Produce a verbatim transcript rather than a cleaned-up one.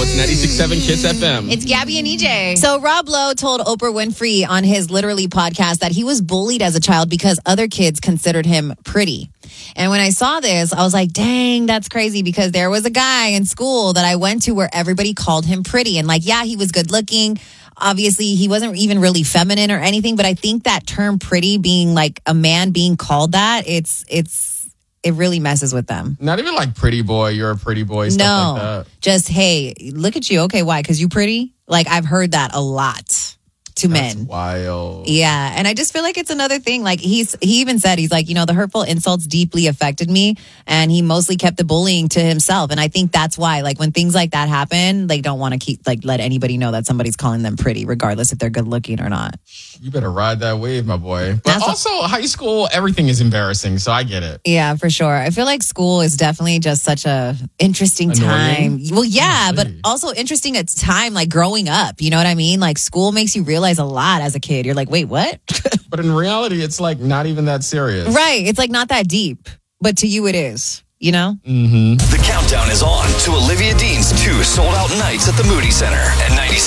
It's ninety-six point seven Kiss F M. It's Gabby and E J. So Rob Lowe told Oprah Winfrey on his Literally podcast that he was bullied as a child because other kids considered him pretty. And when I saw this, I was like, dang, that's crazy, because there was a guy in school that I went to where everybody called him pretty. And like, yeah, he was good looking. Obviously, he wasn't even really feminine or anything. But I think that term pretty, being like a man being called that, it's it's it really messes with them. Not even like pretty boy, you're a pretty boy, stuff no, like that. Just, hey, look at you. Okay, why? Because you pretty? Like, I've heard that a lot to That's men. wild. Yeah, and I just feel like it's another thing. Like, he's he even said, he's like, you know, the hurtful insults deeply affected me, and he mostly kept the bullying to himself. And I think that's why, like, when things like that happen, they don't want to keep, like, let anybody know that somebody's calling them pretty, regardless if they're good looking or not. You better ride that wave, my boy. But That's also, high school, everything is embarrassing, so I get it. Yeah, for sure. I feel like school is definitely just such a interesting Annoying? time. Well, yeah, Oh, but gee. also interesting at time, like growing up. You know what I mean? Like, school makes you realize a lot as a kid. You're like, wait, what? But in reality, it's like not even that serious. Right. It's like not that deep, but to you it is, you know? Mm-hmm. The countdown is on to Olivia Dean's two sold-out nights at the Moody Center at ninety-six